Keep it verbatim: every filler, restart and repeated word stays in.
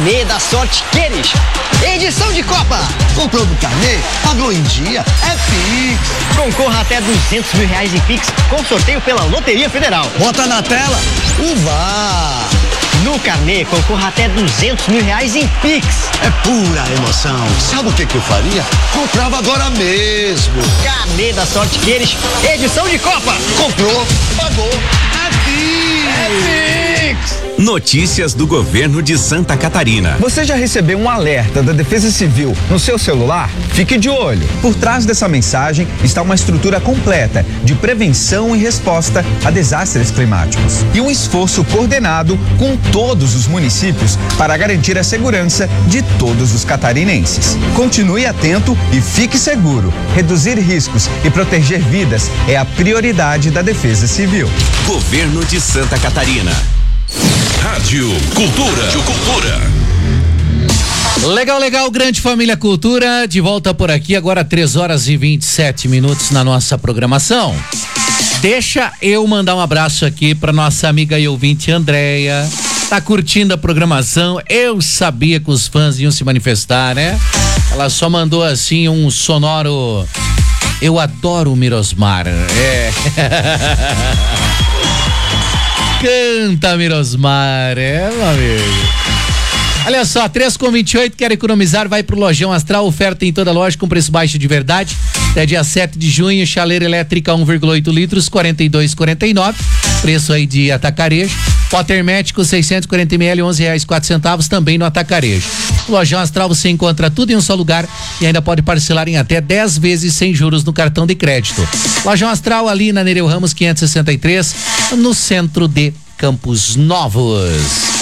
Carnê da Sorte Queres. Edição de Copa. Comprou do carnê, pagou em dia, é Pix. Concorra até duzentos mil reais em Pix com sorteio pela Loteria Federal. Bota na tela, Uva. No Carnê, concorra até duzentos mil reais em Pix. É pura emoção. Sabe o que que eu faria? Comprava agora mesmo. Carnê da Sorte Queres, edição de Copa. Comprou, pagou, é Pix. É Pix. Notícias do governo de Santa Catarina. Você já recebeu um alerta da Defesa Civil no seu celular? Fique de olho. Por trás dessa mensagem está uma estrutura completa de prevenção e resposta a desastres climáticos e um esforço coordenado com todos os municípios para garantir a segurança de todos os catarinenses. Continue atento e fique seguro. Reduzir riscos e proteger vidas é a prioridade da Defesa Civil. Governo de Santa Catarina. Rádio Cultura. Rádio Cultura. Legal, legal, grande família Cultura, de volta por aqui, agora três horas e vinte e sete minutos na nossa programação. Deixa eu mandar um abraço aqui pra nossa amiga e ouvinte Andréia. Tá curtindo a programação? Eu sabia que os fãs iam se manifestar, né? Ela só mandou assim um sonoro. Eu adoro o Mirosmar. É. Canta, Mirosmar, é, meu amigo. Olha só, três com vinte e oito, quer economizar, vai pro Lojão Astral, oferta em toda loja com preço baixo de verdade. Até dia sete de junho, chaleira elétrica um vírgula oito litros, quarenta e dois e quarenta e nove, preço aí de atacarejo. Potter hermético seiscentos e quarenta mililitros, onze reais e quatro centavos, também no atacarejo. Lojão Astral, você encontra tudo em um só lugar e ainda pode parcelar em até dez vezes sem juros no cartão de crédito. Lojão Astral, ali na Nereu Ramos quinhentos e sessenta e três, no centro de Campos Novos.